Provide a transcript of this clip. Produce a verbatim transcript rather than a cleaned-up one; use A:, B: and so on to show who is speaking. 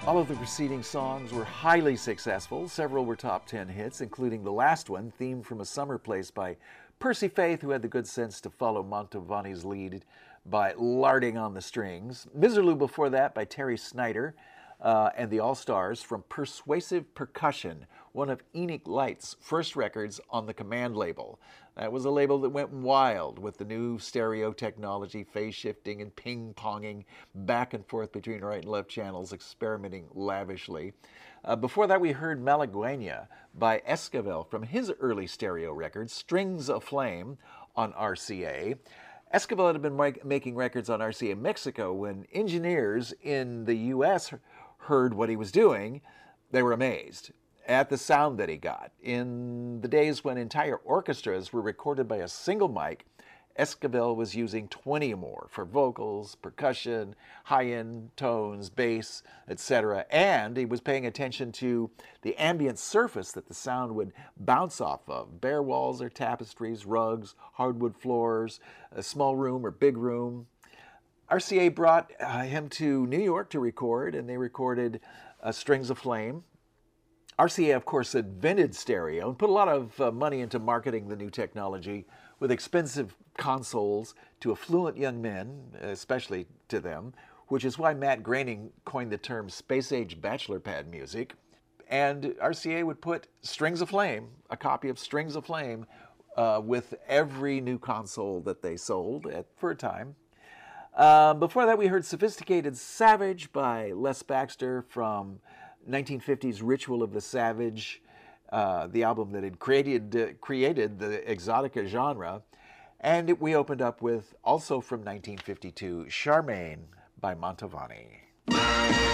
A: All of the preceding songs were highly successful. Several were top ten hits, including the last one, Theme from a Summer Place by Percy Faith, who had the good sense to follow Mantovani's lead by larding on the strings. Miserlou before that by Terry Snyder uh, and the All-Stars from Persuasive Percussion, one of Enoch Light's first records on the Command label. That was a label that went wild with the new stereo technology, phase shifting and ping-ponging back and forth between right and left channels, experimenting lavishly. Uh, before that, we heard Malagueña by Esquivel from his early stereo record, Strings Aflame, on R C A. Esquivel had been making records on R C A Mexico when engineers in the U S heard what he was doing. They were amazed at the sound that he got. In the days when entire orchestras were recorded by a single mic, Esquivel was using twenty or more for vocals, percussion, high-end tones, bass, et cetera. And he was paying attention to the ambient surface that the sound would bounce off of. Bare walls or tapestries, rugs, hardwood floors, a small room or big room. R C A brought uh, him to New York to record, and they recorded uh, Strings Aflame. R C A, of course, invented stereo and put a lot of uh, money into marketing the new technology with expensive consoles to affluent young men, especially to them, which is why Matt Groening coined the term space-age bachelor pad music. And R C A would put Strings Aflame, a copy of Strings Aflame, uh, with every new console that they sold at, for a time. Uh, before that, we heard Sophisticated Savage by Les Baxter from nineteen fifties Ritual of the Savage, uh, the album that had created, uh, created the exotica genre. And it, we opened up with, also from nineteen fifty-two, Charmaine by Mantovani.